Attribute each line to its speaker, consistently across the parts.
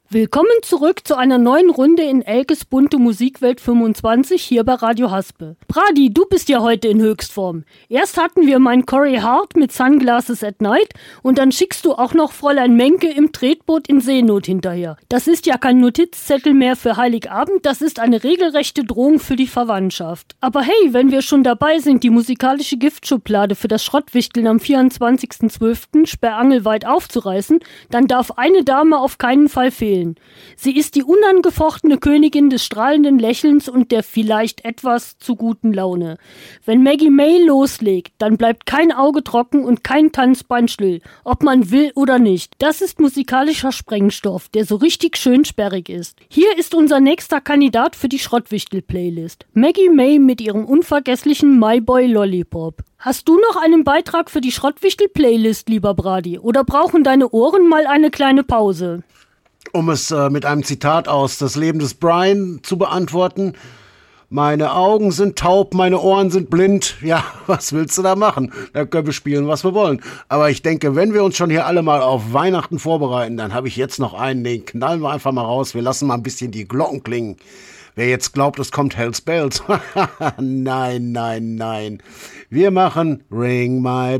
Speaker 1: Willkommen zurück zu einer neuen Runde in Elkes bunte Musikwelt 25 hier bei Radio Haspe. Brady, du bist ja heute in Höchstform. Erst hatten wir meinen Corey Hart mit Sunglasses at Night und dann schickst du auch noch Fräulein Menke im Tretboot in Seenot hinterher. Das ist ja kein Notizzettel mehr für Heiligabend, das ist eine regelrechte Drohung für die Verwandtschaft. Aber hey, wenn wir schon dabei sind, die musikalische Giftschublade für das Schrottwichteln am 24.12. sperrangelweit aufzureißen, dann darf eine Dame auf keinen Fall fehlen. Sie ist die unangefochtene Königin des strahlenden Lächelns und der vielleicht etwas zu guten Laune. Wenn Maggie May loslegt, dann bleibt kein Auge trocken und kein Tanzbein still, ob man will oder nicht. Das ist musikalischer Sprengstoff, der so richtig schön sperrig ist. Hier ist unser nächster Kandidat für die Schrottwichtel-Playlist. Maggie May mit ihrem unvergesslichen My Boy Lollipop. Hast du noch einen Beitrag für die Schrottwichtel-Playlist, lieber Brady? Oder brauchen deine Ohren mal eine kleine Pause?
Speaker 2: Um es mit einem Zitat aus Das Leben des Brian zu beantworten: Meine Augen sind taub, meine Ohren sind blind. Ja, was willst du da machen? Da können wir spielen, was wir wollen. Aber ich denke, wenn wir uns schon hier alle mal auf Weihnachten vorbereiten, dann habe ich jetzt noch einen, den knallen wir einfach mal raus. Wir lassen mal ein bisschen die Glocken klingen. Wer jetzt glaubt, es kommt Hell's Bells. Nein, nein, nein. Wir machen Ring My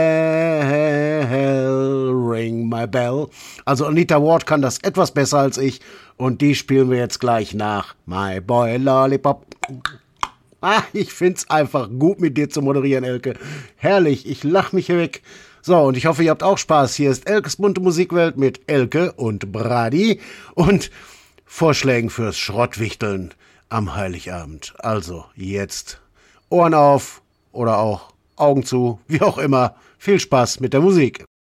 Speaker 2: Bell, Ring My Bell. Also Anita Ward kann das etwas besser als ich. Und die spielen wir jetzt gleich nach. My Boy Lollipop. Ich find's einfach gut, mit dir zu moderieren, Elke. Herrlich, ich lach mich hier weg. So, und ich hoffe, ihr habt auch Spaß. Hier ist Elkes bunte Musikwelt mit Elke und Brady und Vorschlägen fürs Schrottwichteln am Heiligabend. Also jetzt Ohren auf oder auch Augen zu, wie auch immer. Viel Spaß mit der Musik.